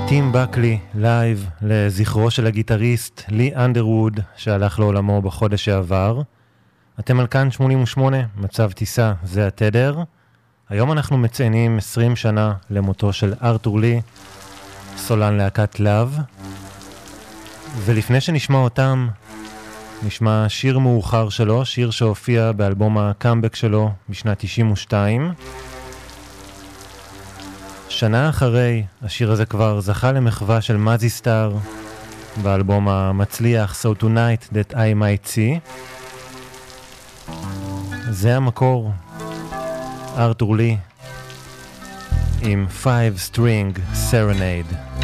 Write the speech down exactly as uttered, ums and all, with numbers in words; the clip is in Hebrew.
טים בקלי לייב לזכרו של הגיטריסט לי אנדרווד שהלך לעולמו בחודש שעבר. אתם על כאן שמונים ושמונה, מצב טיסה, זה התדר. היום אנחנו מציינים עשרים שנה למותו של ארתור לי, סולן להקת לב. ולפני שנשמע אותם, נשמע שיר מאוחר שלו, שיר שהופיע באלבום הקאמבק שלו בשנת תשעים ושתיים. שנה אחרי, השיר הזה כבר זכה למחווה של מזי סטאר באלבום המצליח So Tonight That I Might See. זה המקור, ארתור לי עם Five String Serenade.